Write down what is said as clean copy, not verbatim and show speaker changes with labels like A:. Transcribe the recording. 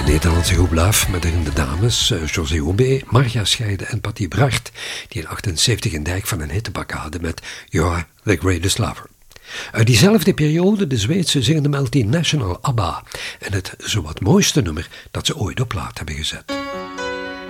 A: Nederlandse groep Love met erin de dames José Aubé, Marja Scheide en Patty Bracht, die in 1978 een dijk van een hittebak hadden met You Are The Greatest Lover. Uit diezelfde periode de Zweedse zingende multinational ABBA en het zowat mooiste nummer dat ze ooit op plaat hebben gezet.